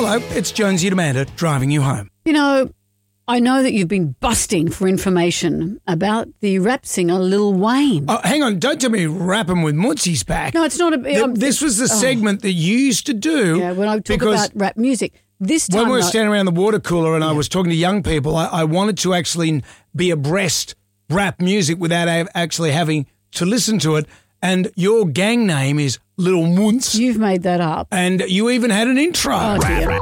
Hello, it's Jonesy and Amanda driving you home. You know, I know that you've been busting for information about the rap singer Lil Wayne. Oh, hang on, don't tell me Rapping with Mootsy's back. No, it's not This was the segment that you used to do. Yeah, when I talk about rap music. This time, when we were standing around the water cooler and I was talking to young people, I wanted to actually be abreast rap music without actually having to listen to it. And your gang name is Little Moons. You've made that up. And you even had an intro. Oh, dear.